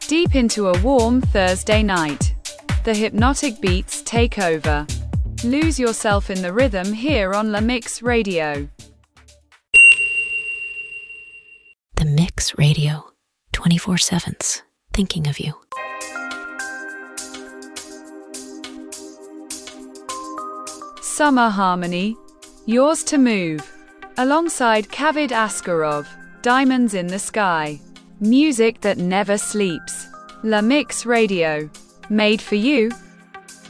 Deep into a warm Thursday night. The hypnotic beats take over. Lose yourself in the rhythm here on La Mix Radio. The Mix Radio, 24/7, thinking of you. Summer Harmony, Yours to Move. Alongside Kaved Askarov, Diamonds in the Sky. Music that never sleeps. La Mix Radio. Made for you,